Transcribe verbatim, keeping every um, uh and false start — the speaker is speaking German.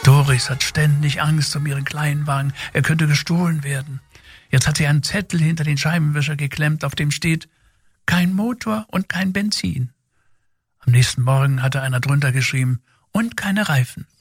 Doris hat ständig Angst um ihren kleinen Wagen. Er könnte gestohlen werden. Jetzt hat sie einen Zettel hinter den Scheibenwischer geklemmt, auf dem steht: Kein Motor und kein Benzin. Am nächsten Morgen hatte einer drunter geschrieben: Und keine Reifen.